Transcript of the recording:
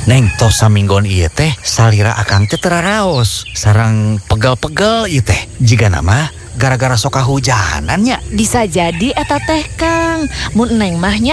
Neng tos saminggon ieu teh salira akang teh teraraos sareng pegel-pegel ieu teh. Jiga nama gara-gara sok kahujanan nya. Bisa jadi eta teh Kang. Mun Neng mah nya